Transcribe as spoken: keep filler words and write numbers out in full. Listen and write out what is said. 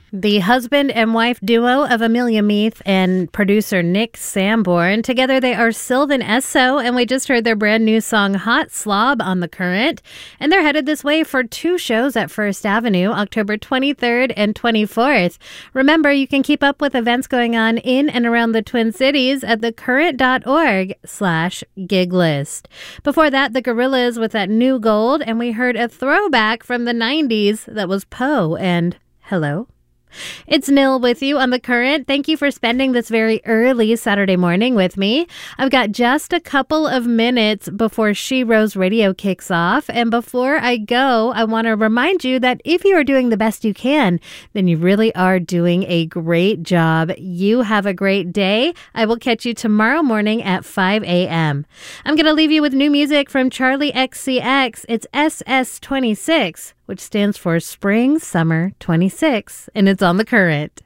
The husband and wife duo of Amelia Meath and producer Nick Sanborn. Together they are Sylvan Esso, and we just heard their brand new song Hot Slob on The Current. And they're headed this way for two shows at First Avenue, October twenty-third and twenty-fourth. Remember, you can keep up with events going on in and around the Twin Cities at thecurrent.org slash gig list. Before that, the Gorillaz with that New Gold, and we heard a throwback from the nineties that was Poe and Hello. It's Nil with you on The Current. Thank you for spending this very early Saturday morning with me. I've got just a couple of minutes before She Rose Radio kicks off. And before I go, I want to remind you that if you are doing the best you can, then you really are doing a great job. You have a great day. I will catch you tomorrow morning at five a.m. I'm going to leave you with new music from Charlie X C X. It's S S twenty-six, which stands for Spring Summer twenty-six, and it's on The Current.